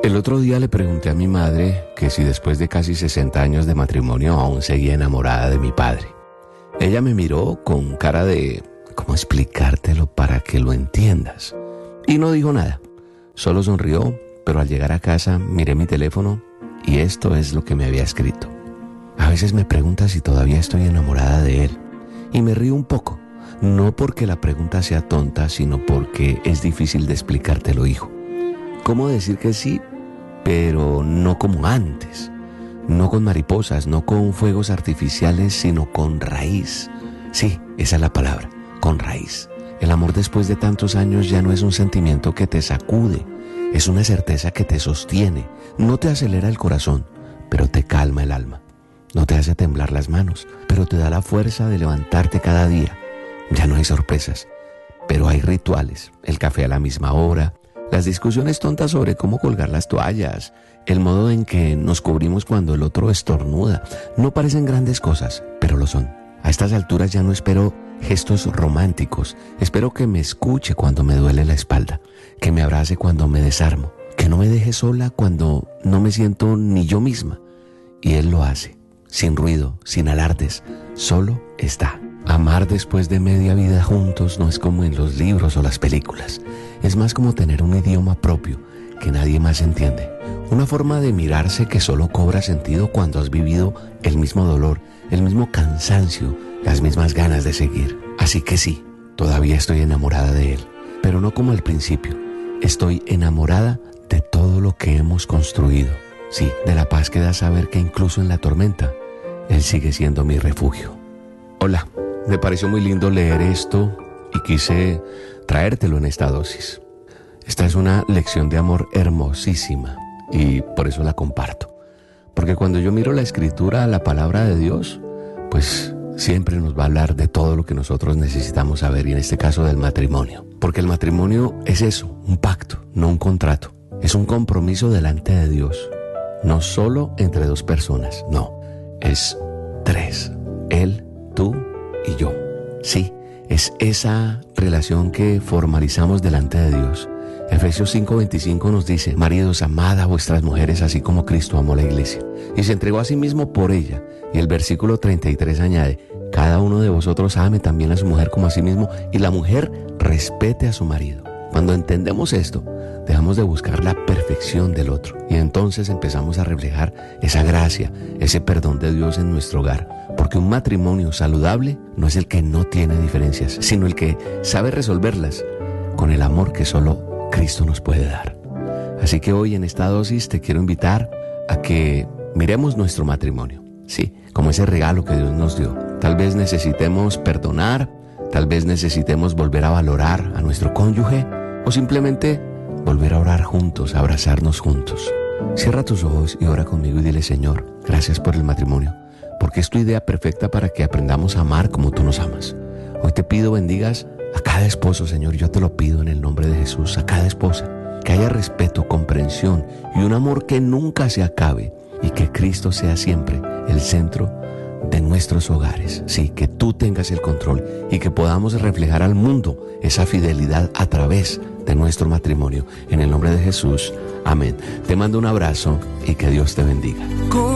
El otro día le pregunté a mi madre que si después de casi 60 años de matrimonio aún seguía enamorada de mi padre. Ella me miró con cara de ¿cómo explicártelo para que lo entiendas? Y no dijo nada, solo sonrió, pero al llegar a casa miré mi teléfono y esto es lo que me había escrito. A veces me pregunta si todavía estoy enamorada de él y me río un poco, no porque la pregunta sea tonta, sino porque es difícil de explicártelo, hijo. ¿Cómo decir que sí, pero no como antes? No con mariposas, no con fuegos artificiales, sino con raíz. Sí, esa es la palabra, con raíz. El amor después de tantos años ya no es un sentimiento que te sacude, es una certeza que te sostiene. No te acelera el corazón, pero te calma el alma. No te hace temblar las manos, pero te da la fuerza de levantarte cada día. Ya no hay sorpresas, pero hay rituales. El café a la misma hora, las discusiones tontas sobre cómo colgar las toallas, el modo en que nos cubrimos cuando el otro estornuda. No parecen grandes cosas, pero lo son. A estas alturas ya no espero gestos románticos. Espero que me escuche cuando me duele la espalda, que me abrace cuando me desarmo, que no me deje sola cuando no me siento ni yo misma. Y él lo hace, sin ruido, sin alardes, solo está. Amar después de media vida juntos no es como en los libros o las películas. Es más como tener un idioma propio que nadie más entiende. Una forma de mirarse que solo cobra sentido cuando has vivido el mismo dolor, el mismo cansancio, las mismas ganas de seguir. Así que sí, todavía estoy enamorada de él, pero no como al principio. Estoy enamorada de todo lo que hemos construido. Sí, de la paz que da saber que incluso en la tormenta, él sigue siendo mi refugio. Hola, me pareció muy lindo leer esto y quise traértelo en esta dosis. Esta es una lección de amor hermosísima y por eso la comparto. Porque cuando yo miro la escritura, la palabra de Dios, pues siempre nos va a hablar de todo lo que nosotros necesitamos saber, y en este caso del matrimonio. Porque el matrimonio es eso, un pacto, no un contrato. Es un compromiso delante de Dios. No solo entre dos personas, no. Es tres. Él, tú y yo. Sí, es esa relación que formalizamos delante de Dios. Efesios 5:25 nos dice: maridos, amad a vuestras mujeres así como Cristo amó la iglesia y se entregó a sí mismo por ella. Y el versículo 33 añade: cada uno de vosotros ame también a su mujer como a sí mismo, y la mujer respete a su marido. Cuando entendemos esto, dejamos de buscar la perfección del otro y entonces empezamos a reflejar esa gracia, ese perdón de Dios en nuestro hogar. Porque un matrimonio saludable no es el que no tiene diferencias, sino el que sabe resolverlas con el amor que solo Cristo nos puede dar. Así que hoy en esta dosis te quiero invitar a que miremos nuestro matrimonio, sí, como ese regalo que Dios nos dio. Tal vez necesitemos perdonar, tal vez necesitemos volver a valorar a nuestro cónyuge o simplemente volver a orar juntos, a abrazarnos juntos. Cierra tus ojos y ora conmigo y dile: Señor, gracias por el matrimonio, porque es tu idea perfecta para que aprendamos a amar como tú nos amas. Hoy te pido bendigas a cada esposo, Señor, yo te lo pido en el nombre de Jesús, a cada esposa, que haya respeto, comprensión y un amor que nunca se acabe, y que Cristo sea siempre el centro de nuestros hogares. Sí, que tú tengas el control y que podamos reflejar al mundo esa fidelidad a través de nuestro matrimonio. En el nombre de Jesús, amén. Te mando un abrazo y que Dios te bendiga.